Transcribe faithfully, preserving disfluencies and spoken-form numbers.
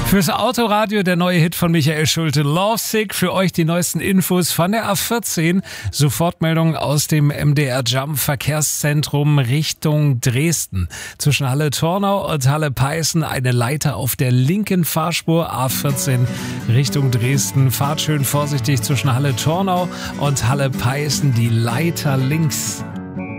Fürs Autoradio der neue Hit von Michael Schulte, Lovesick. Für euch die neuesten Infos von der A vierzehn. Sofortmeldung aus dem M D R Jump Verkehrszentrum Richtung Dresden. Zwischen Halle-Tornau und Halle-Peißen eine Leiter auf der linken Fahrspur A vierzehn Richtung Dresden. Fahrt schön vorsichtig zwischen Halle-Tornau und Halle-Peißen, die Leiter links.